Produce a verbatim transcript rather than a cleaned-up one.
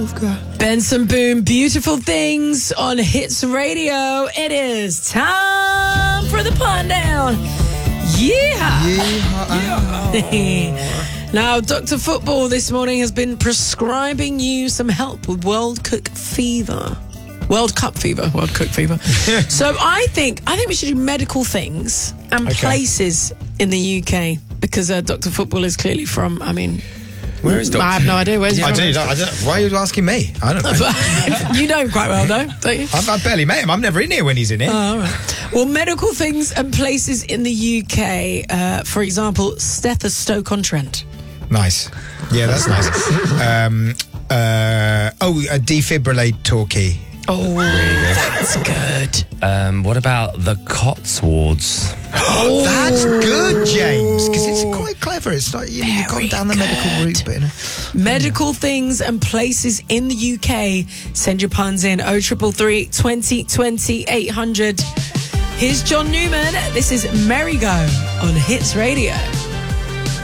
Benson Boone, Beautiful Things on Hits Radio. It is time for the pun down. Yeah. Yeah. Now, Doctor Football this morning has been prescribing you some help with World Cook fever. World Cup fever, World Cook fever. So I think I think we should do medical things and Okay. places in the U K because uh, Doctor Football is clearly from, I mean... Where is Doctor I have no idea. Where's he I from? don't, I don't, why are you asking me? I don't know. You know him quite well, though, don't you? I've, I've barely met him. I'm never in here when he's in here. Oh, all right. Well, medical things and places in the U K. Uh, for example, Stoke-on-Trent. Nice. Yeah, that's nice. um, uh, oh, a defibrillator key. Oh, that's good. Um, what about the Cotswolds? Oh, That's good, James, because it's quite clever. It's not, you know, you've gone down the medical route. But, you know. Medical things and places in the U K. Send your puns in oh triple three, twenty twenty, eight hundred. Here's John Newman. This is Merry Go on Hits Radio.